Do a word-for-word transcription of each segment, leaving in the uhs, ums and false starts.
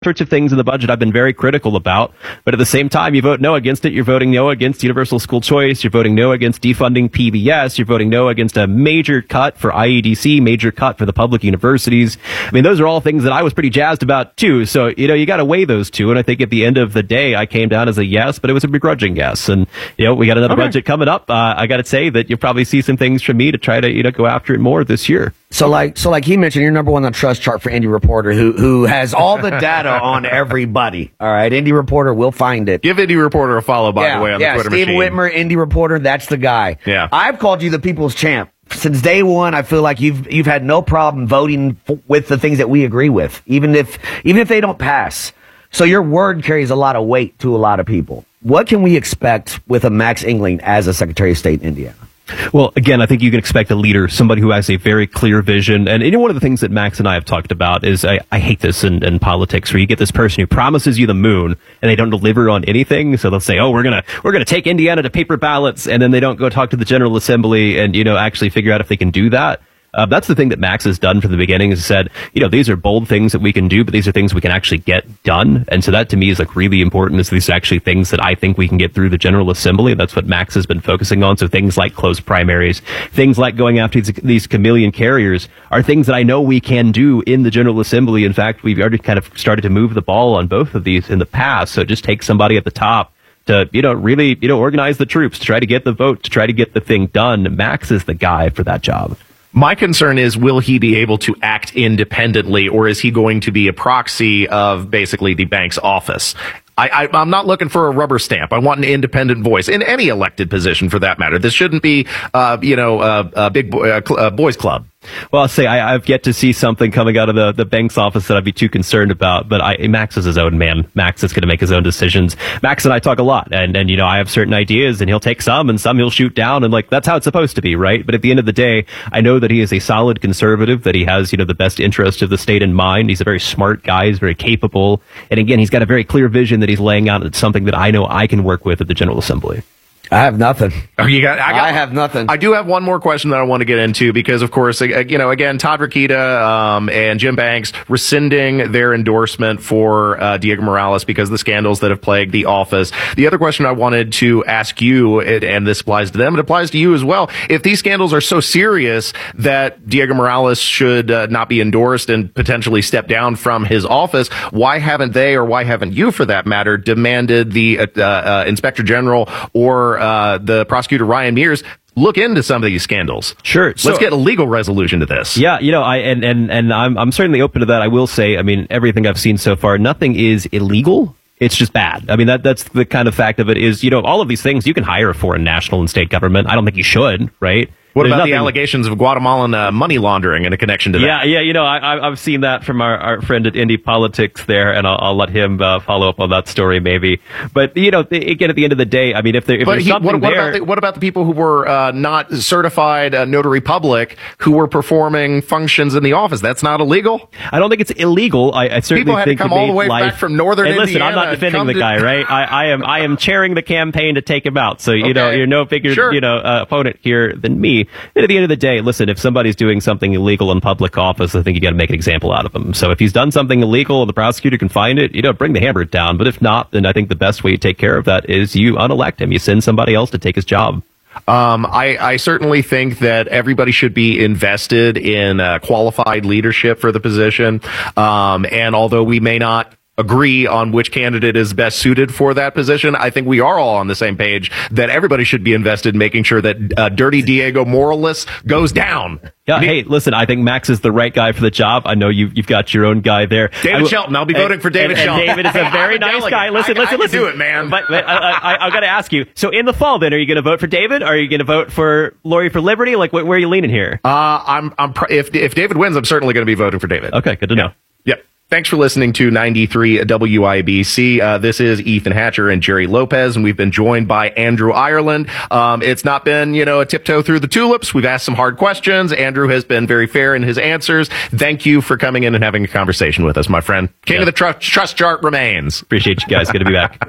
sorts of things in the budget I've been very critical about, but at the same time, you vote no against it. You're voting no against universal school choice. You're voting no against defunding P B S. You're voting no against a major cut for I E D C, major cut for the public universities. I mean, those are all things that I was pretty jazzed about too. So, you know, you got to weigh those two. And I think at the end of the day, I came down as a yes, but it was a begrudging yes. And, you know, we got another okay. budget coming up. Uh, I got to say that you'll probably see some things from me to try to, you know, go after it more this year. So like, so like he mentioned, you're number one on the trust chart for Indie Reporter, who who has all the data on everybody. All right, Indie Reporter will find it. Give Indie Reporter a follow, by yeah, the way, on yeah, the Twitter Steve machine. Whitmer, Indie Reporter, that's the guy. Yeah, I've called you the people's champ since day one. I feel like you've you've had no problem voting f- with the things that we agree with, even if even if they don't pass. So your word carries a lot of weight to a lot of people. What can we expect with a Max Engling as a Secretary of State in Indiana? Well, again, I think you can expect a leader, somebody who has a very clear vision. And you know, one of the things that Max and I have talked about is I, I hate this in, in politics, where you get this person who promises you the moon and they don't deliver on anything. So they'll say, oh, we're going to we're going to take Indiana to paper ballots. And then they don't go talk to the General Assembly and, you know, actually figure out if they can do that. Uh, that's the thing that Max has done from the beginning, is said, you know, these are bold things that we can do, but these are things we can actually get done. And so that to me is like really important, is these are actually things that I think we can get through the General Assembly. That's what Max has been focusing on. So things like closed primaries, things like going after these, these chameleon carriers are things that I know we can do in the General Assembly. In fact, we've already kind of started to move the ball on both of these in the past. So it just takes somebody at the top to, you know, really, you know, organize the troops, to try to get the vote, to try to get the thing done. Max is the guy for that job. My concern is, will he be able to act independently, or is he going to be a proxy of basically the bank's office? I, I, I'm not looking for a rubber stamp. I want an independent voice in any elected position, for that matter. This shouldn't be, uh, you know, uh, a big boy, uh, cl- uh, boys club. Well, I'll say I, I've yet to see something coming out of the, the bank's office that I'd be too concerned about. But I, Max is his own man. Max is going to make his own decisions. Max and I talk a lot, and and you know, I have certain ideas, and he'll take some, and some he'll shoot down, and like that's how it's supposed to be, right? But at the end of the day, I know that he is a solid conservative, that he has, you know, the best interest of the state in mind. He's a very smart guy. He's very capable, and again, he's got a very clear vision that he's laying out. It's something that I know I can work with at the General Assembly. I have nothing. Oh, you got, I, got, I have nothing. I do have one more question that I want to get into, because, of course, you know, again, Todd Rokita um, and Jim Banks rescinding their endorsement for uh, Diego Morales because of the scandals that have plagued the office. The other question I wanted to ask you, and this applies to them, it applies to you as well. If these scandals are so serious that Diego Morales should uh, not be endorsed and potentially step down from his office, why haven't they, or why haven't you, for that matter, demanded the uh, uh, Inspector General or Uh, the prosecutor Ryan Mears look into some of these scandals? Sure. Let's so, get a legal resolution to this. Yeah, you know, I and and and I'm I'm certainly open to that. I will say, I mean, everything I've seen so far, nothing is illegal. It's just bad. I mean, that that's the kind of fact of it is, you know, all of these things, you can hire a foreign national and state government. I don't think you should, right? What There's about nothing... the allegations of Guatemalan uh, money laundering and a connection to that? Yeah, yeah, you know, I, I've seen that from our, our friend at Indie Politics there, and I'll, I'll let him uh, follow up on that story maybe. But, you know, again, at the end of the day, I mean, if, there, if there's he, something what, what there... About the, what about the people who were uh, not certified uh, notary public who were performing functions in the office? That's not illegal? I don't think it's illegal. I, I certainly people had think to come it all the way life... back from northern hey, listen, Indiana. I'm not defending the to... guy, right? I, I am I am chairing the campaign to take him out. So, you okay. know, you're no bigger, sure. you know, uh, opponent here than me. And at the end of the day, listen, if somebody's doing something illegal in public office, I think you got to make an example out of them. So if he's done something illegal and the prosecutor can find it, you know, bring the hammer down. But if not, then I think the best way to take care of that is you unelect him. You send somebody else to take his job. Um, I, I certainly think that everybody should be invested in uh, qualified leadership for the position. Um, and although we may not agree on which candidate is best suited for that position, I think we are all on the same page that everybody should be invested in making sure that uh, Dirty Diego Morales goes down. Yeah, hey, listen, I think Max is the right guy for the job. I know you've, you've got your own guy there. David Shelton. I'll be and, voting for David and, Shelton. And David is a very nice guy. Listen, I, listen, I listen. do it, man. But, but I, I, I've got to ask you. So in the fall, then, are you going to vote for David? Or are you going to vote for Lori for Liberty? Like, wh- where are you leaning here? Uh, I'm, I'm, pr- if, if David wins, I'm certainly going to be voting for David. Okay, good to know. Yep. Yep. Thanks for listening to ninety-three W I B C. Uh, this is Ethan Hatcher and Jerry Lopez, and we've been joined by Andrew Ireland. Um, it's not been, you know, a tiptoe through the tulips. We've asked some hard questions. Andrew has been very fair in his answers. Thank you for coming in and having a conversation with us, my friend. King yeah. of the tr- Trust Chart remains. Appreciate you guys. Good to be back.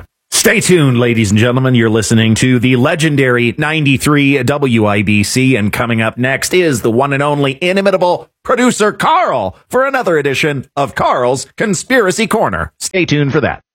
Stay tuned, ladies and gentlemen. You're listening to the legendary ninety-three W I B C, and coming up next is the one and only inimitable producer Carl for another edition of Carl's Conspiracy Corner. Stay tuned for that.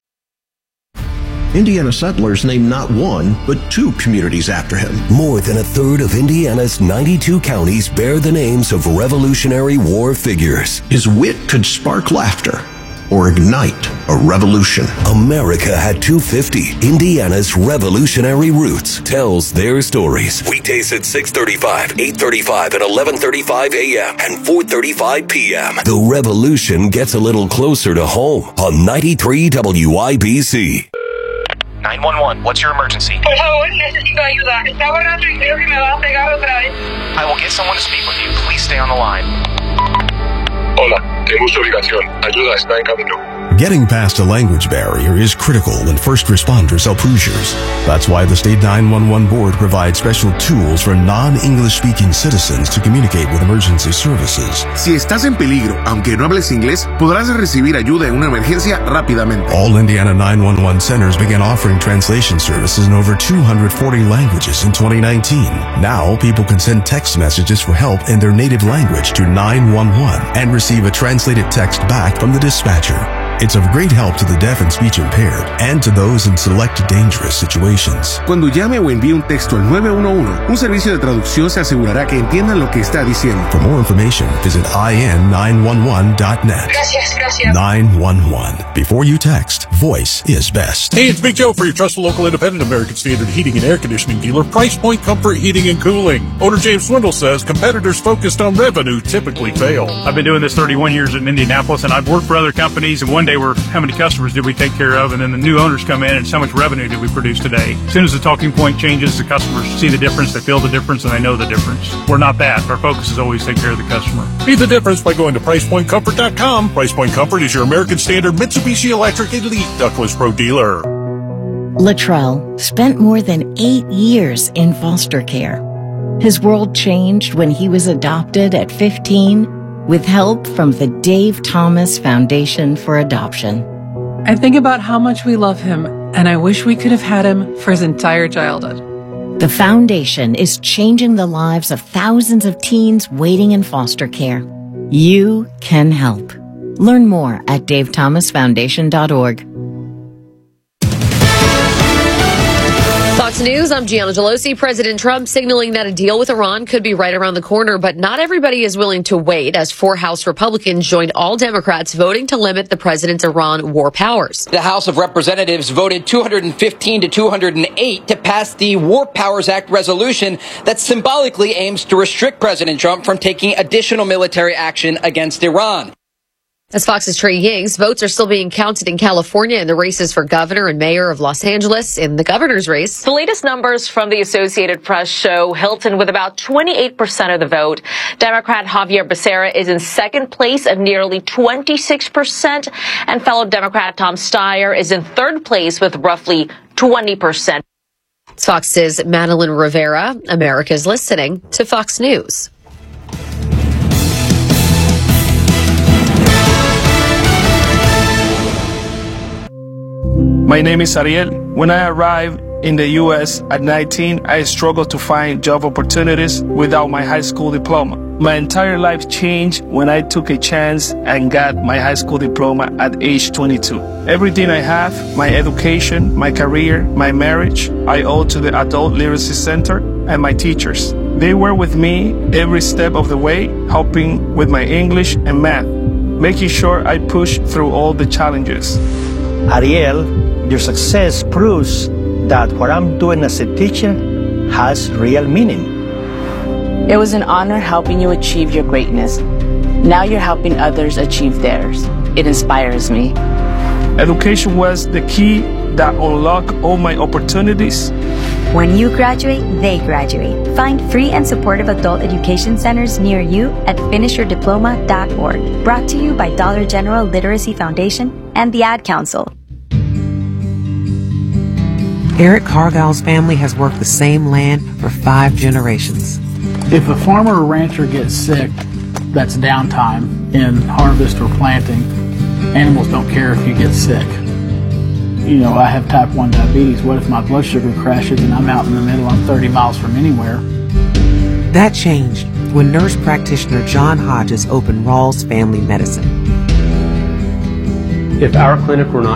Indiana settlers named not one, but two communities after him. More than a third of Indiana's ninety-two counties bear the names of Revolutionary War figures. His wit could spark laughter or ignite a revolution. America had two fifty. Indiana's revolutionary roots tells their stories. Weekdays at six thirty-five, eight thirty-five, and eleven thirty-five a.m. and four thirty-five p.m. The revolution gets a little closer to home on ninety-three W I B C. nine one one, what's your emergency? Por favor, necesito ayuda. Está borracho y creo que me va a pegar otra vez. I will get someone to speak with you. Please stay on the line. Hola, tengo su ubicación. Ayuda está en camino. Getting past a language barrier is critical when first responders help Hoosiers. That's why the State nine one one Board provides special tools for non-English speaking citizens to communicate with emergency services. Si estás en peligro, aunque no hables inglés, podrás recibir ayuda en una emergencia rápidamente. All Indiana nine one one centers began offering translation services in over two hundred forty languages in twenty nineteen. Now, people can send text messages for help in their native language to nine one one and receive a translated text back from the dispatcher. It's of great help to the deaf and speech impaired and to those in select dangerous situations. Cuando llame o envíe un texto al nueve uno uno, un servicio de traducción se asegurará que entiendan lo que está diciendo. For more information, visit I N nine one one dot net. Gracias, gracias. nine one one. Before you text, voice is best. Hey, it's Big Joe for your trusted local independent American Standard heating and air conditioning dealer, Price Point Comfort Heating and Cooling. Owner James Swindle says competitors focused on revenue typically fail. I've been doing this thirty-one years in Indianapolis, and I've worked for other companies, and one day we're how many customers did we take care of, and then the new owners come in and how much revenue did we produce today. As soon as the talking point changes, the customers see the difference, they feel the difference, and they know the difference. We're not that. Our focus is always take care of the customer. Be the difference by going to price point comfort dot com. Price Point Comfort is your American Standard Mitsubishi Electric Elite Ductless Pro dealer. Latrell spent more than eight years in foster care. His world changed when he was adopted at fifteen with help from the Dave Thomas Foundation for Adoption. I think about how much we love him, and I wish we could have had him for his entire childhood. The foundation is changing the lives of thousands of teens waiting in foster care. You can help. Learn more at dave thomas foundation dot org. Fox News, I'm Gianna Gelosi. President Trump signaling that a deal with Iran could be right around the corner, but not everybody is willing to wait as four House Republicans joined all Democrats voting to limit the president's Iran war powers. The House of Representatives voted two hundred fifteen to two hundred eight to pass the War Powers Act resolution that symbolically aims to restrict President Trump from taking additional military action against Iran. As Fox's Trey Higgs, votes are still being counted in California in the races for governor and mayor of Los Angeles. In the governor's race, the latest numbers from the Associated Press show Hilton with about twenty-eight percent of the vote. Democrat Javier Becerra is in second place at nearly twenty-six percent, and fellow Democrat Tom Steyer is in third place with roughly twenty percent. Fox's Madeline Rivera. America's listening to Fox News. My name is Ariel. When I arrived in the U S at nineteen, I struggled to find job opportunities without my high school diploma. My entire life changed when I took a chance and got my high school diploma at age twenty-two. Everything I have, my education, my career, my marriage, I owe to the Adult Literacy Center and my teachers. They were with me every step of the way, helping with my English and math, making sure I pushed through all the challenges. Ariel, your success proves that what I'm doing as a teacher has real meaning. It was an honor helping you achieve your greatness. Now you're helping others achieve theirs. It inspires me. Education was the key that unlocked all my opportunities. When you graduate, they graduate. Find free and supportive adult education centers near you at finish your diploma dot org. Brought to you by Dollar General Literacy Foundation and the Ad Council. Eric Cargill's family has worked the same land for five generations. If a farmer or rancher gets sick, that's downtime in harvest or planting. Animals don't care if you get sick. you know, I have type one diabetes. What if my blood sugar crashes and I'm out in the middle, I'm thirty miles from anywhere? That changed when nurse practitioner John Hodges opened Rawls Family Medicine. If our clinic were not